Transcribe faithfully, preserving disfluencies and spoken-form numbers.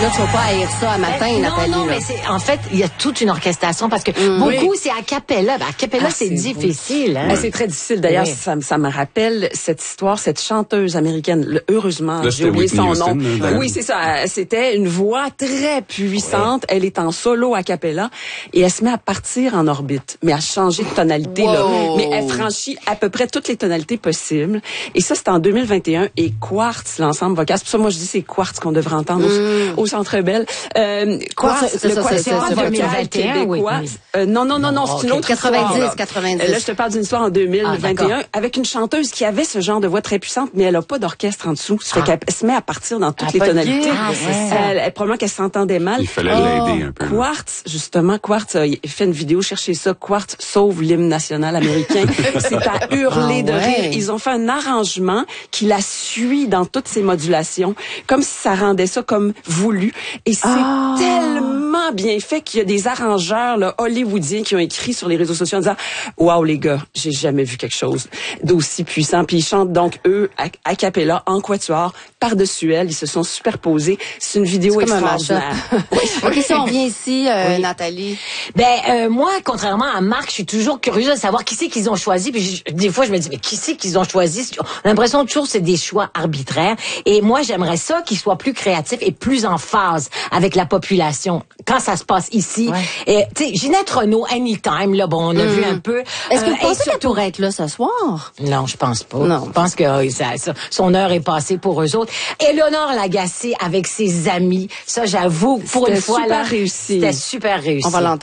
Là, tu vas pas haïr ça à matin, non, Nathalie. Non, non, là. mais c'est, en fait, il y a toute une orchestration parce que mmh, beaucoup, oui. c'est a cappella. Ben, a cappella, Ah, c'est, c'est difficile. Hein? Ouais. C'est très difficile. D'ailleurs, oui. ça, ça me rappelle cette histoire, cette chanteuse américaine. Le, heureusement, là, j'ai oublié son Houston, nom. Là, oui, c'est ça. C'était une voix très puissante. Ouais. Elle est en solo a cappella et elle se met à partir en orbite, mais à changer de tonalité. Wow. Là. Mais elle franchit à peu près toutes les tonalités possibles. Et ça, c'est en deux mille vingt et un. Et Quartz, l'ensemble vocal, c'est pour ça moi je dis c'est Quartz qu'on devrait entendre mm. au, au Centre Bell. Euh, Quartz, c'est, le ça, Quartz, c'est, c'est, c'est c'est vocal deux mille vingt et un, québécois. Oui. Euh, non, non, non, non, c'est okay. une autre quatre-vingt-dix, histoire. quatre-vingt-dix. Là, je te parle d'une histoire en deux mille vingt et un ah, avec une chanteuse qui avait ce genre de voix très puissante, mais elle a pas d'orchestre en dessous. Ça fait ah. qu'elle se met à partir dans toutes ah, les tonalités. Ah, c'est elle, elle, probablement qu'elle s'entendait mal. Il fallait oh, l'aider un peu. Quartz, justement, Quartz a fait une vidéo, cherchez ça, Quartz sauve l'hymne national américain. C'est à hurler ah, de ouais. rire. Ils ont fait un arrangement qui la suit dans toutes ses modulations, comme si ça rendait ça comme voulu. Et c'est oh. tellement bien fait qu'il y a des arrangeurs là, hollywoodiens qui ont écrit sur les réseaux sociaux en disant « Wow, les gars, j'ai jamais vu quelque chose d'aussi puissant. » Puis ils chantent donc, eux, a, a cappella, en quatuor, par-dessus elle. Ils se sont superposés. C'est une vidéo c'est extraordinaire. Oui. OK, si on revient ici, euh, oui. Nathalie. Ben, euh, moi, contrairement à Marc, je suis toujours curieuse de savoir qui c'est qu'ils ont choisi. Puis je, des fois, je me dis, mais qui c'est qu'ils ont choisi? On a l'impression toujours que c'est des choix arbitraires. Et moi, j'aimerais ça qu'ils soient plus créatifs et plus en phase avec la population quand ça se passe ici. Ouais. Et, tu sais, Ginette Renault, Anytime, là, bon, on a mm. vu un peu. Est-ce que vous euh, pensez qu'elle pourrait être là ce soir? Non, je pense pas. Non. Je pense que euh, ça, ça, son heure est passée pour eux autres. Éléonore Lagacé avec ses amis, ça, j'avoue, pour une fois, super là, réussi. C'était super réussi. On va l'entendre.